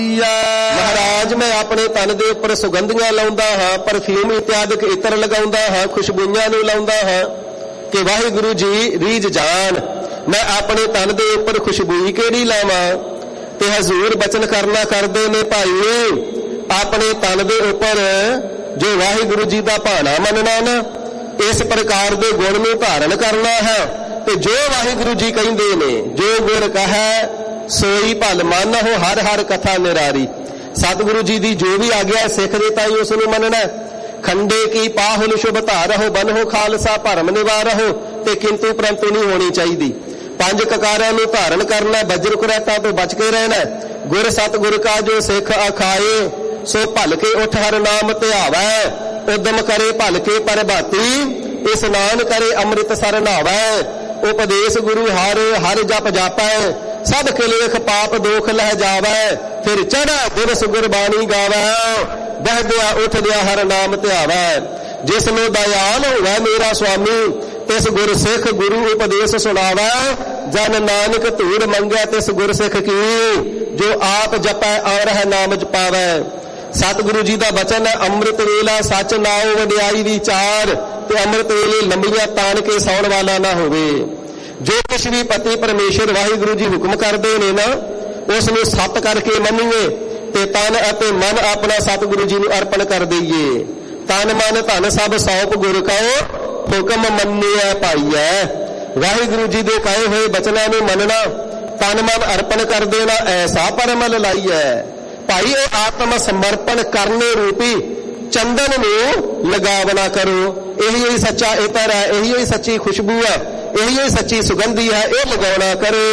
महाराज मैं अपने तन दे उपर सुगंधियां लाउंदा हां, परफ्यूम इत्यादिक इत्र लगाउंदा हां, खुशबूइयां नूं लाउंदा हां कि वाहिगुरु जी रीझ जान मैं अपने तन दे उपर खुशबूई केड़ी लावां। ते हजूर बचन करना करदे ने भाई अपने तन दे उपर जो वाहिगुरु जी दा भाना मनना ना, इस प्रकार दे गुण नूं धारण करना है। ते जो वाहिगुरु जी कहिंदे ने जो गुण कहे सोई भल मन हो, हर हर कथा निरारी। सतगुरु जी दी जो भी आग्या सिख दे ताई उस नूं मनना। खंडे की पाहुल शुभ धारहो, बनहो खालसा भरम निवारहो, ते किंतु परंतु नहीं होनी चाहिए। पंज ककारां नूं धारण करना, वज्र कुरैतां तो बच के रहना। गुर सतगुर का जो सिख आखाए सो भल के उठ हर नाम ध्यावै। उद्यम करे भल के परभाती, स्नान करे अमृत सर नहावै। उपदेश गुरु हर हर जप जापै, सब किलेख पाप दोख लह जावै। फिर चढ़ा दिवस गुरबाणी गावै, बहदिया उठदिया हर नाम ध्यावै। जिसनो दयाल होवै मेरा स्वामी, तिस गुर सिख गुरु उपदेश सुनावै। जन नानक धूड़ मंगै तिस गुर सिख की, जो आप जपै और है नाम जपावै। सतगुरु जी का वचन है अमृत वेला सच नाओ वडियाई विचार, ते अमृत वेले लंबियां तान के सौण वाला ना होवे। जो कुछ भी पति परमेश्वर वाहिगुरु जी हुक्म करते ने ना, उसनूं सत करके मनीए ते तन अते मन अपना सतगुरु जी नूं अर्पण कर दईए। तन मन धन सब सौंप गुर कहो, हुक्म मन्निया पाईए। वाहिगुरु जी दे कहे हुए बचनां नूं मनना, तन मन अर्पण कर देना, ऐसा परमल लाईए। भाई ये आत्म समर्पण करने रूपी चंदन नूं लगावना करो। यही सच्चा इतर है, यही सच्ची खुशबू है, यही सच्ची सुगंधी है, ये लगावना करो।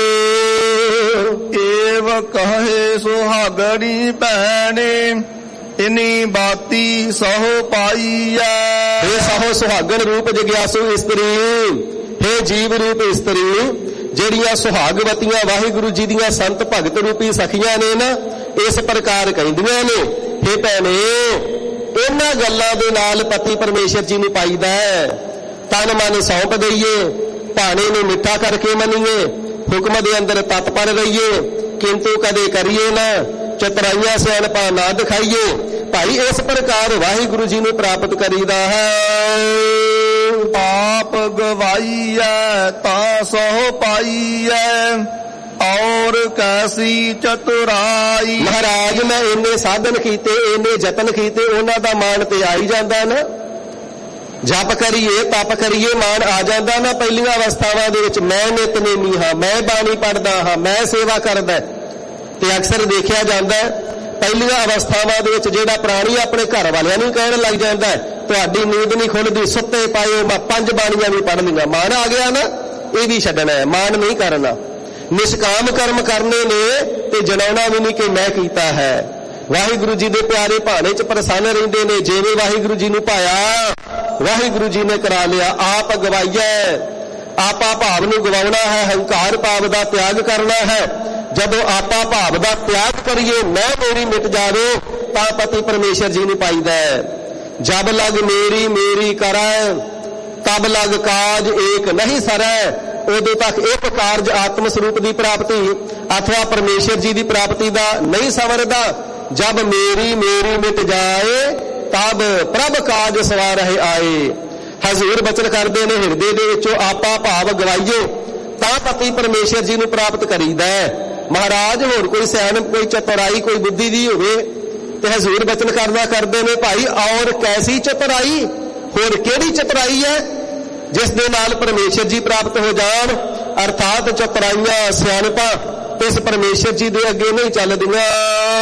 एव कहे सुहागणी भैने, इनी बाती सहो पाईया। हे सहो सुहागन रूप जग्यासु स्त्री, हे जीव रूप स्त्री, ਜਿਹੜੀਆਂ ਸੁਹਾਗਵਤੀਆਂ ਵਾਹਿਗੁਰੂ ਜੀ ਦੀਆਂ ਸੰਤ ਭਗਤ ਰੂਪੀ ਸਖੀਆਂ ਨੇ ਨਾ, ਇਸ ਪ੍ਰਕਾਰ ਕਹਿੰਦੀਆਂ ਨੇ हे ਭੈਣੇ ਇਹਨਾਂ ਗੱਲਾਂ ਦੇ ਨਾਲ ਪਤੀ ਪਰਮੇਸ਼ਰ ਜੀ ਨੂੰ ਪਾਈਦਾ ਹੈ। ਤਨ ਮਨ ਸੌਂਪ ਦਈਏ, ਭਾਣੇ ਨੂੰ ਮਿੱਠਾ ਕਰਕੇ ਮੰਨੀਏ, ਹੁਕਮ ਦੇ ਅੰਦਰ ਤਤਪਰ ਰਹੀਏ, ਕਿੰਤੂ ਕਦੇ ਕਰੀਏ ਨਾ ਚਤਰਾਈਆਂ ਸਿਆਣਪਾਂ ਨਾ ਦਿਖਾਈਏ। ਭਾਈ ਇਸ ਪ੍ਰਕਾਰ ਵਾਹਿਗੁਰੂ ਜੀ ਨੂੰ ਪ੍ਰਾਪਤ ਕਰੀਦਾ ਹੈ। आप गवाईयै ता सहो पाईयै, और कैसी चतुराई। महाराज मैं इन्ने साधन कीते, इन्ने जतन कीते, उन्हां दा मान ते आ ही जांदा ना। जप करिए तप करिए मान आ जांदा ना। पहलियां अवस्थावां दे विच मैं नितनेमी हां, मैं बाणी पढ़दा हां, मैं सेवा करदा, ते अक्सर देखिया जांदा पहलियां अवस्थावां दे विच जिहड़ा प्राणी अपने घर वालियां नूं कहण लग जांदा तुहाडी नींद नहीं खुलदी, सुत्ते पाए मैं 5 बाणियां भी पढ़ लईआं। मान आ गया ना, ये भी छड्डना है, मान नहीं करना। निष्काम कर्म करने ने ते जनाउणा भी नहीं कि मैं कीता है। वाहिगुरु जी दे प्यारे भाणे च प्रसन्न रहिंदे ने। जिवें वाहिगुरू जी नूं पाया वाहिगुरू जी ने करा लिया। आप गवाईए, आपा भाव नूं गवाउणा है, हंकार भाव दा त्याग करना है। जदों आपा भाव दा त्याग करिए, मैं मेरी मिट जावे, तां पति परमेश्वर जी नूं पाईदा है। जब लग मेरी मेरी करੈ, तब लग काज एक नहीं सरੈ। उदों तक एक कारज आत्म स्वरूप की प्राप्ति अथवा परमेश्वर जी की प्राप्ति का नहीं संवरदा। जब मेरी मेरी मिट जाए, तब प्रभ काज सवार है आए। हजूर बचन करते हैं हिरदे दे विचों आपा भाव गवाइए, तां पति परमेश्वर जी नूं प्राप्त करीदा है। महाराज होर कोई सियाणप, कोई चतुराई, कोई बुद्धि दी होवे ते हजूर बचन करना करते ने भाई, और कैसी चतुराई, होर केड़ी चतुराई है जिस दे नाल परमेश्वर जी प्राप्त हो जाण। अर्थात चतुराइयां सियाणपां इस परमेश्वर जी दे अगे नहीं चलदियां।